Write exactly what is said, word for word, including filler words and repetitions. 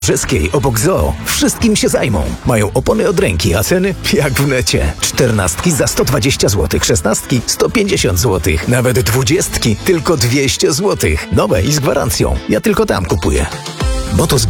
Brzeskiej obok Zoo wszystkim się zajmą. Mają opony od ręki, a ceny jak w necie. Czternastki za sto dwadzieścia złotych, szesnastki sto pięćdziesiąt złotych, nawet dwudziestki tylko dwieście złotych. Nowe i z gwarancją. Ja tylko tam kupuję. Bo to z